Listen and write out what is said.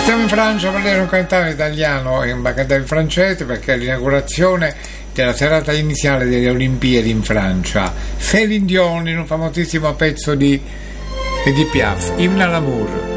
Stiamo in Francia a vedere un cantante italiano in cantante francese perché è l'inaugurazione della serata iniziale delle Olimpiadi in Francia. Céline Dion in un famosissimo pezzo di Piaf, Hymne à l'amour.